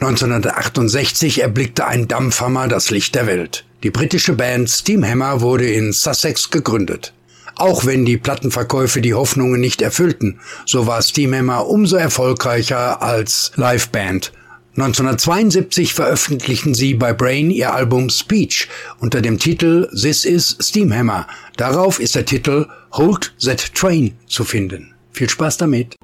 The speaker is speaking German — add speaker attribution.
Speaker 1: 1968 erblickte ein Dampfhammer das Licht der Welt. Die britische Band Steam Hammer wurde in Sussex gegründet. Auch wenn die Plattenverkäufe die Hoffnungen nicht erfüllten, so war Steam Hammer umso erfolgreicher als Liveband. 1972 veröffentlichten sie bei Brain ihr Album Speech unter dem Titel This is Steam Hammer. Darauf ist der Titel Hold That Train zu finden. Viel Spaß damit!